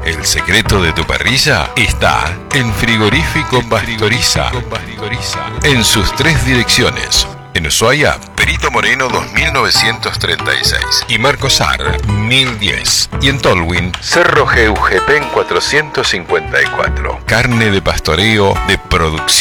El secreto de tu parrilla está en Frigorífico Pastoriza. En sus 3 direcciones. En Ushuaia, Perito Moreno 2936 y Marcos Ar 1010. Y en Tolwyn, Cerro Geujepen 454. Carne de pastoreo de producción